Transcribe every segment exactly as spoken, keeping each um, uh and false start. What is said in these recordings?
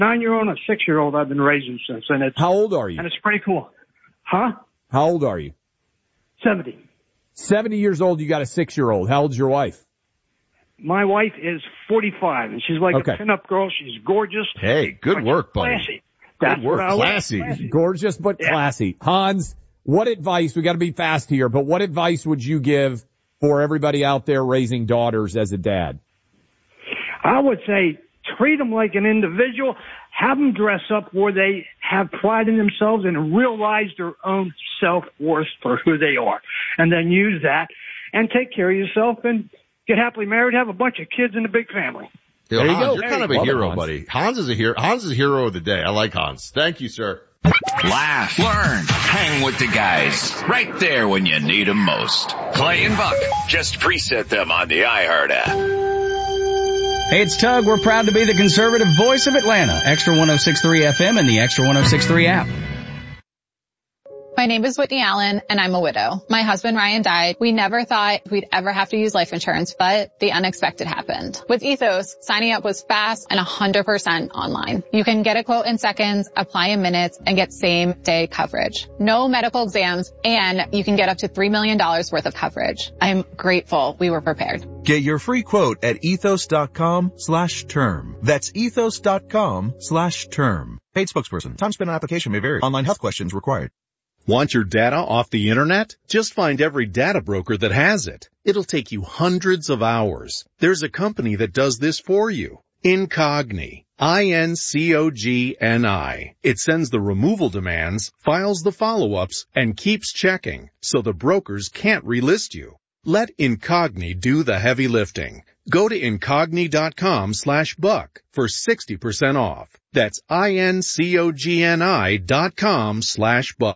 nine-year-old and a six-year-old I've been raising since. And it's, How old are you? And it's pretty cool. Huh? How old are you? seventy. seventy years old, you got a six-year-old. How old's your wife? My wife is forty-five, and she's like Okay. a pin-up girl. She's gorgeous. Hey, good but work, buddy. Classy. That's Good work. what I like. Classy. Classy. Gorgeous but Yeah. classy. Hans, what advice, we got to be fast here, but what advice would you give for everybody out there raising daughters as a dad? I would say treat them like an individual. Have them dress up where they have pride in themselves and realize their own self-worth for who they are. And then use that and take care of yourself and get happily married, have a bunch of kids and a big family. Yo, There you Hans, go. You're kind of a Love it, hero, Hans. buddy. Hans is a hero. Hans is a hero of the day. I like Hans. Thank you, sir. Laugh, learn, hang with the guys. Right there when you need them most. Clay and Buck. Just preset them on the iHeart app. Hey, it's Tug. We're proud to be the conservative voice of Atlanta. Extra one oh six point three F M and the Extra one oh six point three app. My name is Whitney Allen, and I'm a widow. My husband, Ryan, died. We never thought we'd ever have to use life insurance, but the unexpected happened. With Ethos, signing up was fast and one hundred percent online. You can get a quote in seconds, apply in minutes, and get same-day coverage. No medical exams, and you can get up to three million dollars worth of coverage. I'm grateful we were prepared. Get your free quote at ethos.com slash term. That's ethos.com slash term. Paid spokesperson. Time spent on application may vary. Online health questions required. Want your data off the internet? Just find every data broker that has it. It'll take you hundreds of hours. There's a company that does this for you. Incogni. I N C O G N I. It sends the removal demands, files the follow-ups, and keeps checking, so the brokers can't relist you. Let Incogni do the heavy lifting. Go to incogni.com slash buck for sixty percent off. That's I-N-C-O-G-N-I dot com slash buck.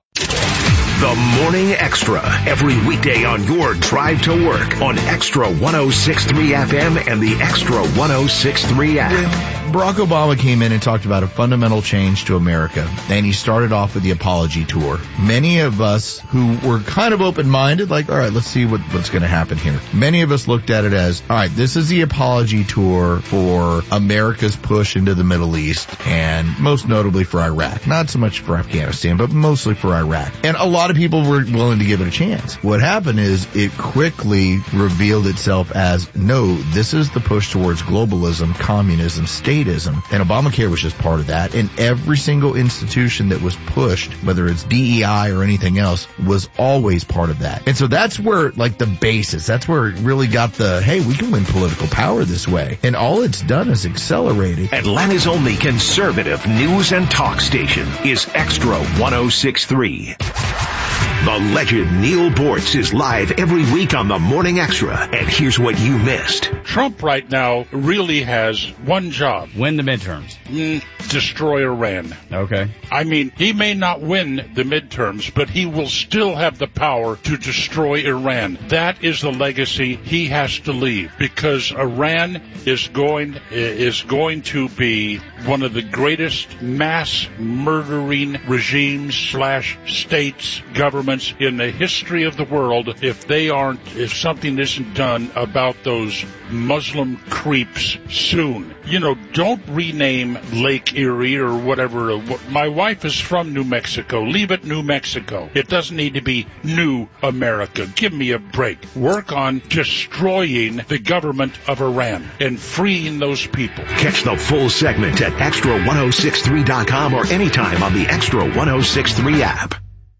The Morning Extra, every weekday on your drive to work on Extra one oh six point three F M and the Extra one oh six point three app. When Barack Obama came in and talked about a fundamental change to America, and he started off with the apology tour. Many of us who were kind of open-minded, like, all right, let's see what, what's going to happen here. Many of us looked at it as, all right, this is the apology tour for America's push into the Middle East, and most notably for Iraq. Not so much for Afghanistan, but mostly for Iraq. And a lot of people were willing to give it a chance. What happened is it quickly revealed itself as, no, this is the push towards globalism, communism, statism, and Obamacare was just part of that. And every single institution that was pushed, whether it's D E I or anything else, was always part of that. And so that's where, like, the basis, that's where it really got the, hey, we can win political power this way. And all it's done is accelerated. Atlanta's only conservative news and talk station is Extra one oh six point three. The legend Neil Bortz is live every week on the Morning Extra, and here's what you missed. Trump right now really has one job. Win the midterms. Mm, destroy Iran. Okay. I mean, he may not win the midterms, but he will still have the power to destroy Iran. That is the legacy he has to leave, because Iran is going is going to be one of the greatest mass murdering regimes slash states, governments in the history of the world if they aren't, if something isn't done about those Muslim creeps soon. You know, don't rename Lake Erie or whatever. My wife is from New Mexico. Leave it New Mexico. It doesn't need to be New America. Give me a break. Work on destroying the government of Iran and freeing those people. Catch the full segment at extra ten sixty-three dot com or anytime on the Extra ten sixty-three app.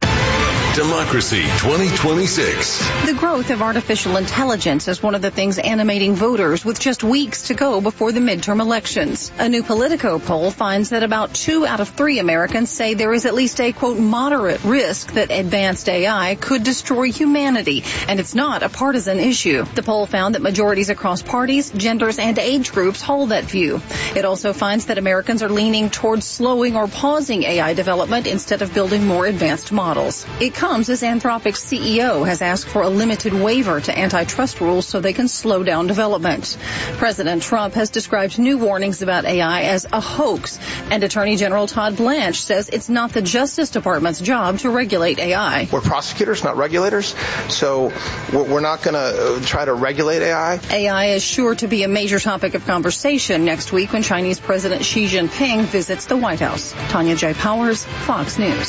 Democracy twenty twenty-six. The growth of artificial intelligence is one of the things animating voters with just weeks to go before the midterm elections. A new Politico poll finds that about two out of three Americans say there is at least a, quote, moderate risk that advanced A I could destroy humanity, and it's not a partisan issue. The poll found that majorities across parties, genders, and age groups hold that view. It also finds that Americans are leaning towards slowing or pausing A I development instead of building more advanced models. It comes as Anthropic's C E O has asked for a limited waiver to antitrust rules so they can slow down development. President Trump has described new warnings about A I as a hoax, and Attorney General Todd Blanche says it's not the Justice Department's job to regulate A I. We're prosecutors, not regulators, so we're not going to try to regulate A I. A I is sure to be a major topic of conversation next week when Chinese President Xi Jinping visits the White House. Tanya J. Powers, Fox News.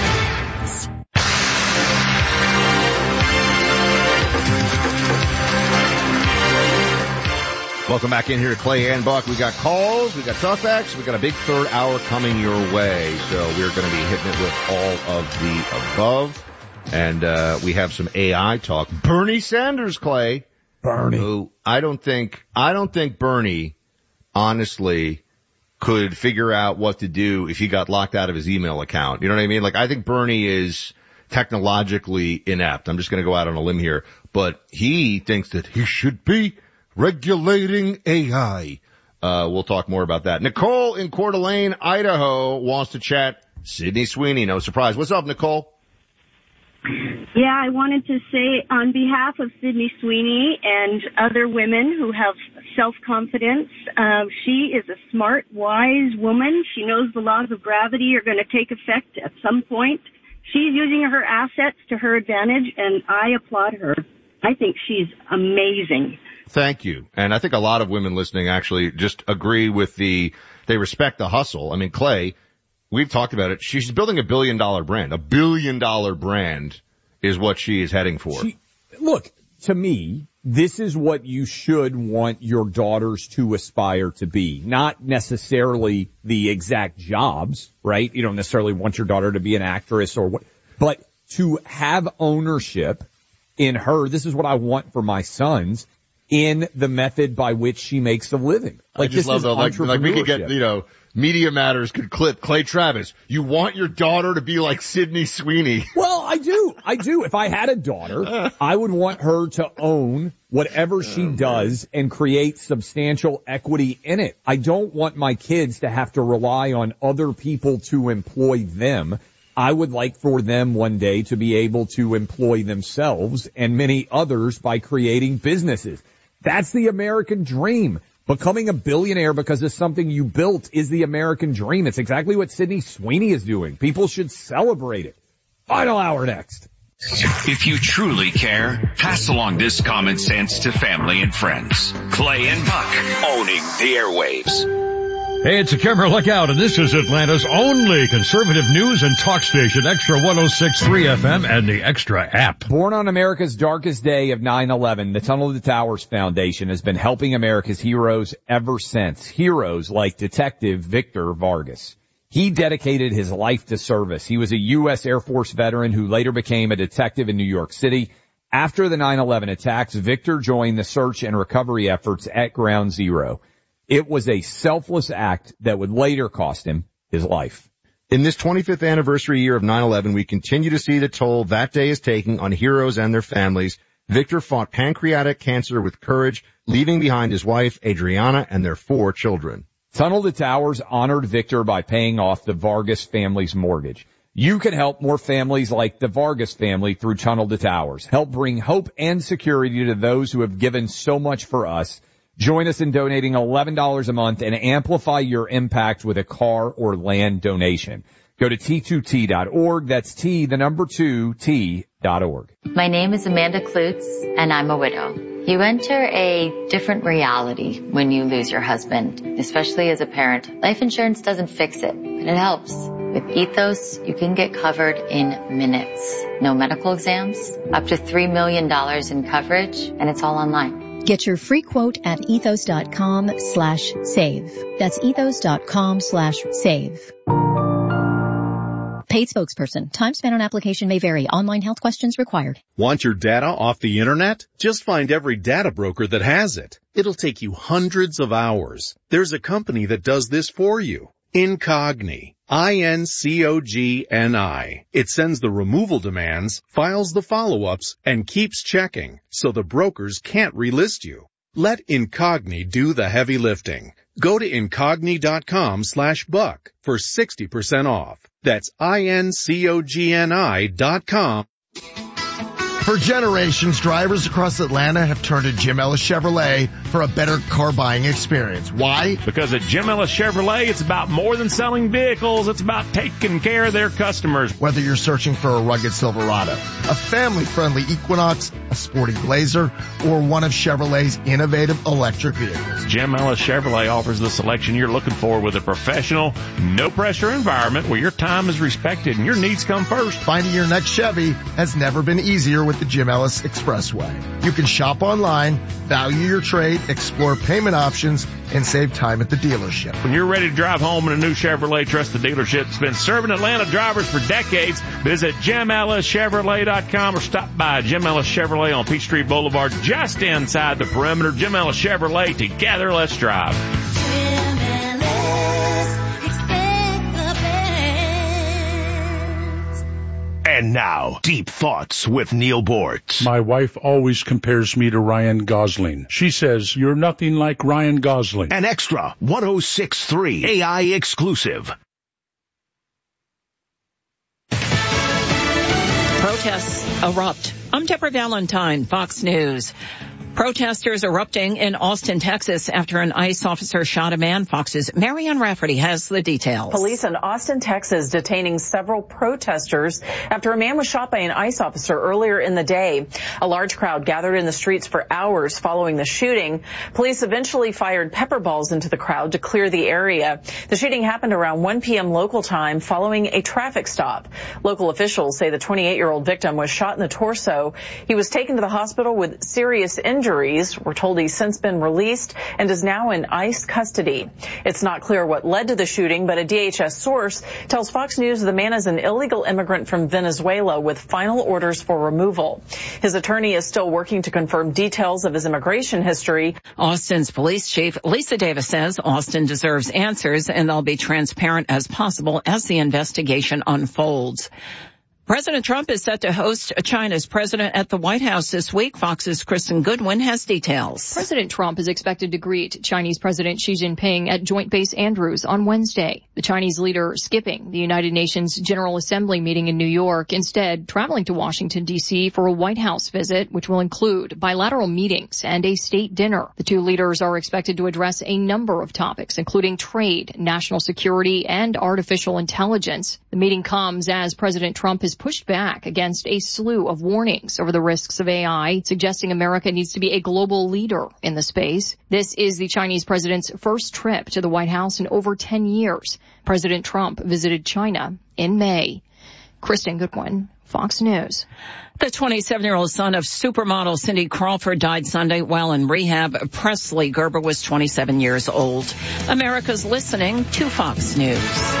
Welcome back in here to Clay and Buck. We got calls, we got talkbacks, we got a big third hour coming your way. So we're going to be hitting it with all of the above. And uh we have some A I talk. Bernie Sanders, Clay. Bernie. Who I don't think, I don't think Bernie, honestly, could figure out what to do if he got locked out of his email account. You know what I mean? Like, I think Bernie is technologically inept. I'm just going to go out on a limb here. But he thinks that he should be regulating A I. Uh, we'll talk more about that. Nicole in Coeur d'Alene, Idaho wants to chat Sydney Sweeney. No surprise. What's up, Nicole? Yeah, I wanted to say on behalf of Sydney Sweeney and other women who have self-confidence, uh, she is a smart, wise woman. She knows the laws of gravity are going to take effect at some point. She's using her assets to her advantage, and I applaud her. I think she's amazing. Thank you. And I think a lot of women listening actually just agree with the, they respect the hustle. I mean, Clay, we've talked about it. She's building a billion dollar brand. A billion dollar brand is what she is heading for. She, look, to me, this is what you should want your daughters to aspire to be. Not necessarily the exact jobs, right? You don't necessarily want your daughter to be an actress or what, but to have ownership in her. This is what I want for my sons. In the method by which she makes a living. Like, I just this love is though, like, like we could get, you know, Media Matters could clip Clay Travis. You want your daughter to be like Sydney Sweeney. Well, I do. I do. If I had a daughter, I would want her to own whatever she does and create substantial equity in it. I don't want my kids to have to rely on other people to employ them. I would like for them one day to be able to employ themselves and many others by creating businesses. That's the American dream. Becoming a billionaire because of something you built is the American dream. It's exactly what Sydney Sweeney is doing. People should celebrate it. Final hour next. If you truly care, pass along this common sense to family and friends. Clay and Buck, owning the airwaves. Hey, it's a camera look out, and this is Atlanta's only conservative news and talk station, Extra one oh six point three F M and the Extra app. Born on America's darkest day of nine eleven, the Tunnel to Towers Foundation has been helping America's heroes ever since. Heroes like Detective Victor Vargas. He dedicated his life to service. He was a U S Air Force veteran who later became a detective in New York City. After the nine eleven attacks, Victor joined the search and recovery efforts at Ground Zero. It was a selfless act that would later cost him his life. In this twenty-fifth anniversary year of nine eleven, we continue to see the toll that day is taking on heroes and their families. Victor fought pancreatic cancer with courage, leaving behind his wife, Adriana, and their four children. Tunnel to Towers honored Victor by paying off the Vargas family's mortgage. You can help more families like the Vargas family through Tunnel to Towers. Help bring hope and security to those who have given so much for us. Join us in donating eleven dollars a month and amplify your impact with a car or land donation. Go to T two T dot org. That's T, the number two, T dot org. My name is Amanda Klutz, and I'm a widow. You enter a different reality when you lose your husband, especially as a parent. Life insurance doesn't fix it, but it helps. With Ethos, you can get covered in minutes. No medical exams, up to three million dollars in coverage, and it's all online. Get your free quote at ethos.com slash save. That's ethos.com slash save. Paid spokesperson. Time spent on application may vary. Online health questions required. Want your data off the internet? Just find every data broker that has it. It'll take you hundreds of hours. There's a company that does this for you. Incogni. I N C O G N I. It sends the removal demands, files the follow-ups, and keeps checking, so the brokers can't relist you. Let Incogni do the heavy lifting. Go to Incogni.com slash buck for sixty percent off. That's I-N-C-O-G-N-I dot com. For generations, drivers across Atlanta have turned to Jim Ellis Chevrolet for a better car buying experience. Why? Because at Jim Ellis Chevrolet, it's about more than selling vehicles. It's about taking care of their customers. Whether you're searching for a rugged Silverado, a family-friendly Equinox, a sporty Blazer, or one of Chevrolet's innovative electric vehicles, Jim Ellis Chevrolet offers the selection you're looking for with a professional, no-pressure environment where your time is respected and your needs come first. Finding your next Chevy has never been easier with the Jim Ellis Expressway. You can shop online, value your trade, explore payment options, and save time at the dealership. When you're ready to drive home in a new Chevrolet, trust the dealership that's been serving Atlanta drivers for decades. Visit Jim Ellis Chevrolet dot com or stop by Jim Ellis Chevrolet on Peachtree Boulevard, just inside the perimeter. Jim Ellis Chevrolet, together, let's drive. And now, Deep Thoughts with Neil Bortz. My wife always compares me to Ryan Gosling. She says, you're nothing like Ryan Gosling. An extra one oh six point three A I exclusive. Protests erupt. I'm Deborah Valentine, Fox News. Protesters erupting in Austin, Texas after an ICE officer shot a man. Fox's Marianne Rafferty has the details. Police in Austin, Texas detaining several protesters after a man was shot by an ICE officer earlier in the day. A large crowd gathered in the streets for hours following the shooting. Police eventually fired pepper balls into the crowd to clear the area. The shooting happened around one p.m. local time following a traffic stop. Local officials say the twenty-eight-year-old victim was shot in the torso. He was taken to the hospital with serious injuries. Injuries. We're told he's since been released and is now in ICE custody. It's not clear what led to the shooting, but a D H S source tells Fox News the man is an illegal immigrant from Venezuela with final orders for removal. His attorney is still working to confirm details of his immigration history. Austin's police chief, Lisa Davis, says Austin deserves answers and they'll be transparent as possible as the investigation unfolds. President Trump is set to host China's president at the White House this week. Fox's Kristen Goodwin has details. President Trump is expected to greet Chinese President Xi Jinping at Joint Base Andrews on Wednesday. The Chinese leader skipping the United Nations General Assembly meeting in New York, instead traveling to Washington, D C for a White House visit, which will include bilateral meetings and a state dinner. The two leaders are expected to address a number of topics, including trade, national security, and artificial intelligence. The meeting comes as President Trump is pushed back against a slew of warnings over the risks of A I, suggesting America needs to be a global leader in the space. This is the Chinese president's first trip to the White House in over ten years. President Trump visited China in May. Kristen Goodwin, Fox News. The twenty-seven-year-old son of supermodel Cindy Crawford died Sunday while in rehab. Presley Gerber was twenty-seven years old. America's listening to Fox News.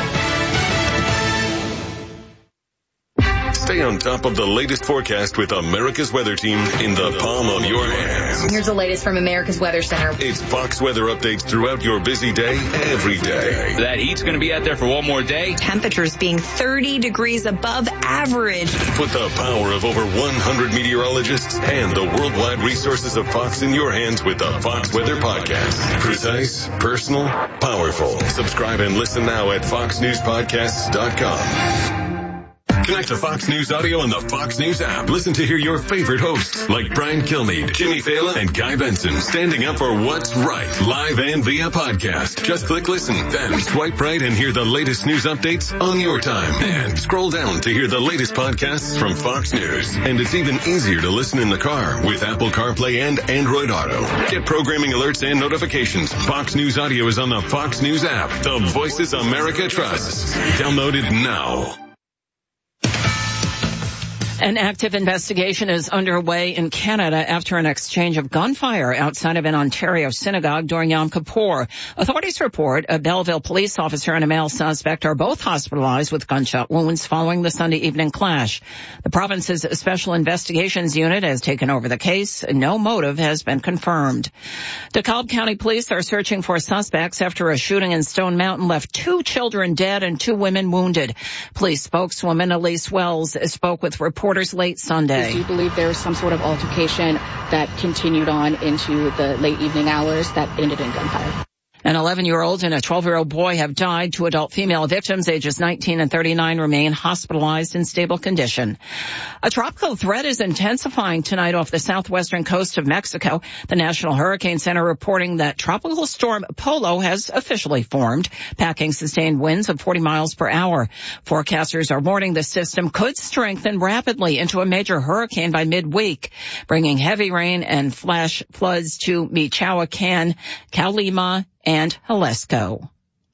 Stay on top of the latest forecast with America's Weather Team in the palm of your hands. Here's the latest from America's Weather Center. It's Fox weather updates throughout your busy day, every day. That heat's going to be out there for one more day. Temperatures being thirty degrees above average. Put the power of over one hundred meteorologists and the worldwide resources of Fox in your hands with the Fox Weather Podcast. Precise, personal, powerful. Subscribe and listen now at fox news podcasts dot com. Connect to Fox News Audio on the Fox News app. Listen to hear your favorite hosts like Brian Kilmeade, Jimmy Fallon, and Guy Benson standing up for what's right, live and via podcast. Just click listen, then swipe right and hear the latest news updates on your time. And scroll down to hear the latest podcasts from Fox News. And it's even easier to listen in the car with Apple CarPlay and Android Auto. Get programming alerts and notifications. Fox News Audio is on the Fox News app. The voices America trusts. Download it now. An active investigation is underway in Canada after an exchange of gunfire outside of an Ontario synagogue during Yom Kippur. Authorities report a Belleville police officer and a male suspect are both hospitalized with gunshot wounds following the Sunday evening clash. The province's Special Investigations Unit has taken over the case. No motive has been confirmed. DeKalb County Police are searching for suspects after a shooting in Stone Mountain left two children dead and two women wounded. Police spokeswoman Elise Wells spoke with reporters late Sunday. Do you believe there was some sort of altercation that continued on into the late evening hours that ended in gunfire? An eleven-year-old and a twelve-year-old boy have died. Two adult female victims, ages nineteen and thirty-nine, remain hospitalized in stable condition. A tropical threat is intensifying tonight off the southwestern coast of Mexico. The National Hurricane Center reporting that Tropical Storm Polo has officially formed, packing sustained winds of forty miles per hour. Forecasters are warning the system could strengthen rapidly into a major hurricane by midweek, bringing heavy rain and flash floods to Michoacan, Colima, and Jalisco.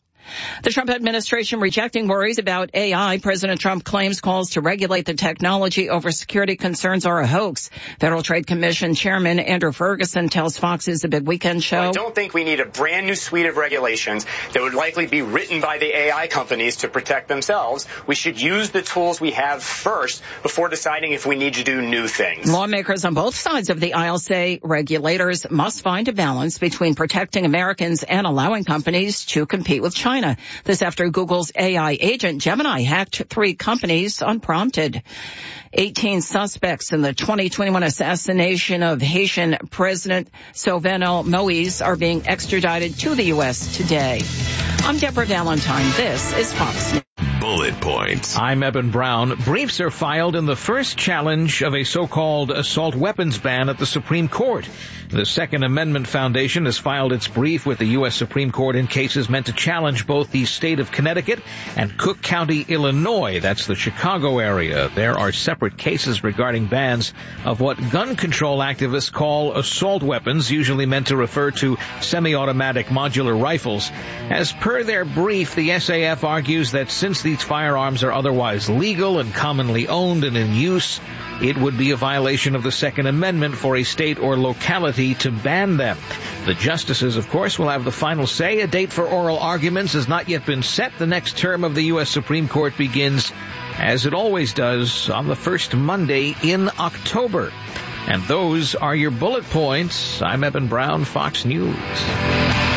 The Trump administration rejecting worries about A I. President Trump claims calls to regulate the technology over security concerns are a hoax. Federal Trade Commission Chairman Andrew Ferguson tells Fox's The Big Weekend Show. I don't think we need a brand new suite of regulations that would likely be written by the A I companies to protect themselves. We should use the tools we have first before deciding if we need to do new things. Lawmakers on both sides of the aisle say regulators must find a balance between protecting Americans and allowing companies to compete with China. This after Google's A I agent Gemini hacked three companies unprompted. eighteen suspects in the twenty twenty-one assassination of Haitian President Jovenel Moïse are being extradited to the U S today. I'm Deborah Valentine. This is Fox News. Bullet points. I'm Eben Brown. Briefs are filed in the first challenge of a so-called assault weapons ban at the Supreme Court. The Second Amendment Foundation has filed its brief with the U S Supreme Court in cases meant to challenge both the state of Connecticut and Cook County, Illinois. That's the Chicago area. There are separate cases regarding bans of what gun control activists call assault weapons, usually meant to refer to semi-automatic modular rifles. As per their brief, the S A F argues that since these firearms are otherwise legal and commonly owned and in use, it would be a violation of the Second Amendment for a state or locality to ban them. The justices, of course, will have the final say. A date for oral arguments has not yet been set. The next term of the U S Supreme Court begins, as it always does, on the first Monday in October. And those are your bullet points. I'm Eben Brown, Fox News.